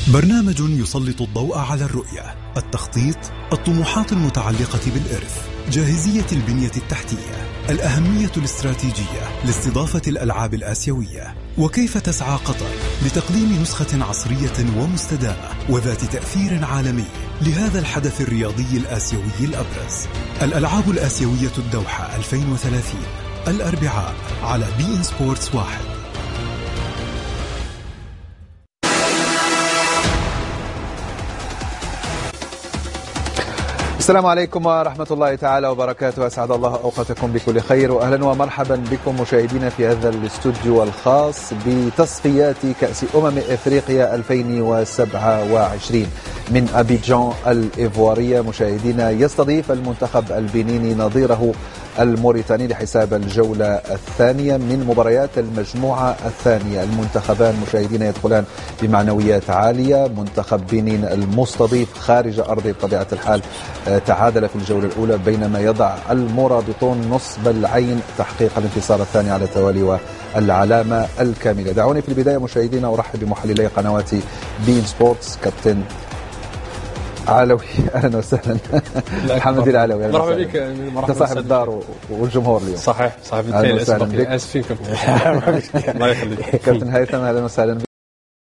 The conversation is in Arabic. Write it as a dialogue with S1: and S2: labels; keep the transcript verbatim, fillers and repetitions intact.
S1: برنامج يسلط الضوء على الرؤية، التخطيط، الطموحات المتعلقة بالإرث، جاهزية البنية التحتية، الأهمية الاستراتيجية لاستضافة الألعاب الآسيوية، وكيف تسعى قطر لتقديم نسخة عصرية ومستدامة وذات تأثير عالمي لهذا الحدث الرياضي الآسيوي الأبرز. الألعاب الآسيوية الدوحة ألفين وثلاثين، الأربعاء على بي إن سبورتس واحد.
S2: السلام عليكم ورحمة الله تعالى وبركاته. أسعد الله أوقاتكم بكل خير، وأهلا ومرحبا بكم مشاهدينا في هذا الاستوديو الخاص بتصفيات كأس أمم إفريقيا ألفين وسبعة وعشرين من أبيجان الإيفوارية. مشاهدينا، يستضيف المنتخب البنيني نظيره الموريتاني لحساب الجولة الثانية من مباريات المجموعة الثانية. المنتخبان مشاهدينا يدخلان بمعنويات عالية. منتخب بنين المستضيف خارج أرضه بطبيعة الحال تعادل في الجولة الأولى، بينما يضع المرابطون نصب العين تحقيق الانتصار الثاني على التوالي والعلامة الكاملة. دعوني في البداية مشاهدينا أرحب بمحللي قنوات بي إن سبورتس. كابتن علوي، اهلا وسهلا. محمد العلوي،
S3: مرحبا بك.
S2: انت صاحب الدار والجمهور اليوم.
S3: صحيح، صاحب الاثنين. اسفين كابتن. الله يخليك.
S2: كابتن هيثم، اهلا وسهلا.